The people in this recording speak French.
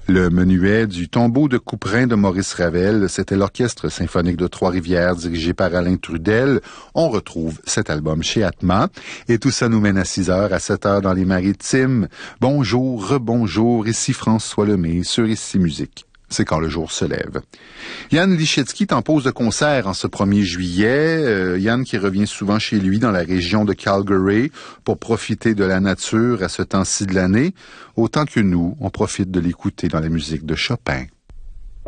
Le menuet du Tombeau de Couperin de Maurice Ravel, c'était l'Orchestre symphonique de Trois-Rivières dirigé par Alain Trudel. On retrouve cet album chez Atma. Et tout ça nous mène à 6h, à 7h dans les Maritimes. Bonjour, rebonjour, ici François Lemay sur Ici Musique. C'est quand le jour se lève. Yann Lichetsky est en pause de concert en ce 1er juillet. Yann qui revient souvent chez lui dans la région de Calgary pour profiter de la nature à ce temps-ci de l'année, autant que nous, on profite de l'écouter dans la musique de Chopin.